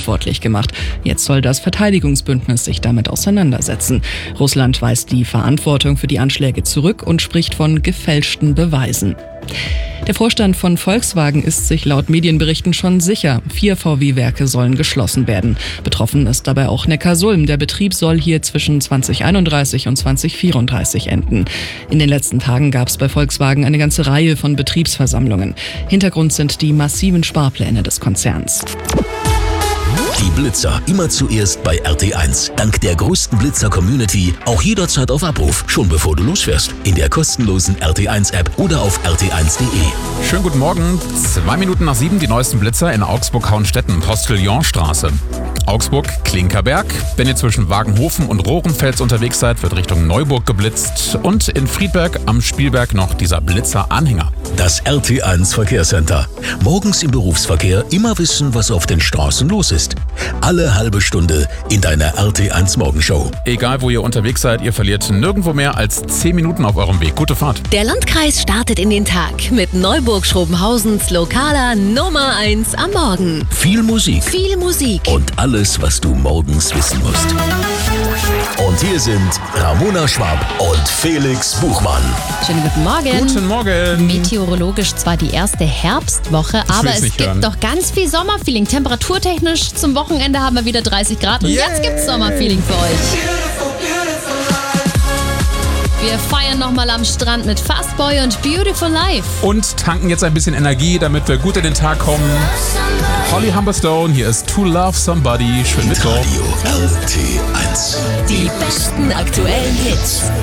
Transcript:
verantwortlich gemacht. Jetzt soll das Verteidigungsbündnis sich damit auseinandersetzen. Russland weist die Verantwortung für die Anschläge zurück und spricht von gefälschten Beweisen. Der Vorstand von Volkswagen ist sich laut Medienberichten schon sicher, 4 VW-Werke sollen geschlossen werden. Betroffen ist dabei auch Neckarsulm. Der Betrieb soll hier zwischen 2031 und 2034 enden. In den letzten Tagen gab es bei Volkswagen eine ganze Reihe von Betriebsversammlungen. Hintergrund sind die massiven Sparpläne des Konzerns. Die Blitzer immer zuerst bei RT1. Dank der größten Blitzer-Community auch jederzeit auf Abruf, schon bevor du losfährst. In der kostenlosen RT1-App oder auf rt1.de. Schönen guten Morgen. 2 Minuten nach 7 die neuesten Blitzer in Augsburg-Hauenstetten, Postillonstraße. Augsburg-Klinkerberg. Wenn ihr zwischen Wagenhofen und Rohrenfels unterwegs seid, wird Richtung Neuburg geblitzt. Und in Friedberg am Spielberg noch dieser Blitzer-Anhänger. Das RT1 Verkehrscenter. Morgens im Berufsverkehr immer wissen, was auf den Straßen los ist. Alle halbe Stunde in deiner RT1 Morgenshow. Egal wo ihr unterwegs seid, ihr verliert nirgendwo mehr als 10 Minuten auf eurem Weg. Gute Fahrt. Der Landkreis startet in den Tag mit Neuburg-Schrobenhausens lokaler Nummer 1 am Morgen. Viel Musik. Viel Musik. Und alles, was du morgens wissen musst. Und hier sind Ramona Schwab und Felix Buchmann. Schönen guten Morgen. Guten Morgen. Meteorologisch zwar die erste Herbstwoche, aber es gibt doch ganz viel Sommerfeeling. Temperaturtechnisch zum Wochenende haben wir wieder 30 Grad und jetzt gibt's Sommerfeeling für euch. Wir feiern nochmal am Strand mit Fastboy und Beautiful Life. Und tanken jetzt ein bisschen Energie, damit wir gut in den Tag kommen. Holly Humberstone, hier ist To Love Somebody. Schönen Mittwoch. Radio RT1. Die besten aktuellen Hits.